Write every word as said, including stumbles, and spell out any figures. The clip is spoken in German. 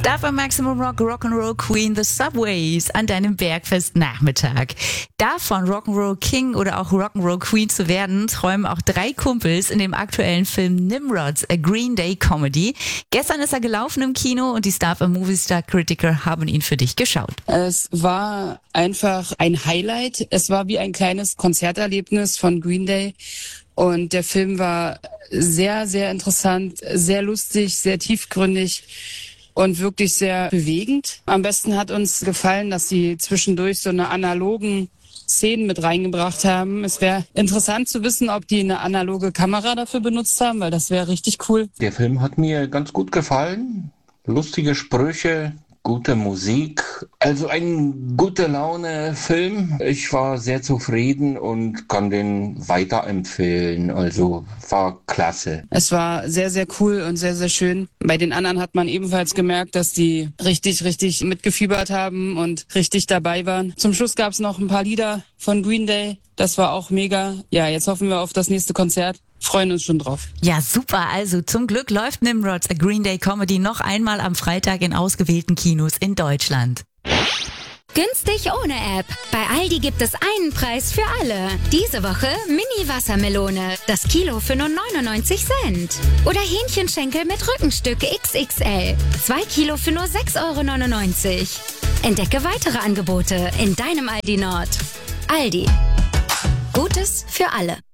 Da war Maximum Rock Rock'n'Roll Queen The Subways an deinem Bergfestnachmittag. Davon Rock'n'Roll King oder auch Rock'n'Roll Queen zu werden, träumen auch drei Kumpels in dem aktuellen Film Nimrods, a Green Day Comedy. Gestern ist er gelaufen im Kino und die Star und Movistar Critiker haben ihn für dich geschaut. Es war einfach ein Highlight. Es war wie ein kleines Konzerterlebnis von Green Day. Und der Film war sehr, sehr interessant, sehr lustig, sehr tiefgründig und wirklich sehr bewegend. Am besten hat uns gefallen, dass sie zwischendurch so eine analogen Szenen mit reingebracht haben. Es wäre interessant zu wissen, ob die eine analoge Kamera dafür benutzt haben, weil das wäre richtig cool. Der Film hat mir ganz gut gefallen. Lustige Sprüche, gute Musik. Also ein gute Laune-Film. Ich war sehr zufrieden und kann den weiterempfehlen. Also war klasse. Es war sehr, sehr cool und sehr, sehr schön. Bei den anderen hat man ebenfalls gemerkt, dass die richtig, richtig mitgefiebert haben und richtig dabei waren. Zum Schluss gab es noch ein paar Lieder von Green Day. Das war auch mega. Ja, jetzt hoffen wir auf das nächste Konzert. Freuen uns schon drauf. Ja, super. Also zum Glück läuft Nimrods, a Green Day Comedy noch einmal am Freitag in ausgewählten Kinos in Deutschland. Günstig ohne App. Bei Aldi gibt es einen Preis für alle. Diese Woche Mini-Wassermelone. Das Kilo für nur neunundneunzig Cent. Oder Hähnchenschenkel mit Rückenstück X X L. Zwei Kilo für nur sechs Euro neunundneunzig. Entdecke weitere Angebote in deinem Aldi Nord. Aldi. Gutes für alle.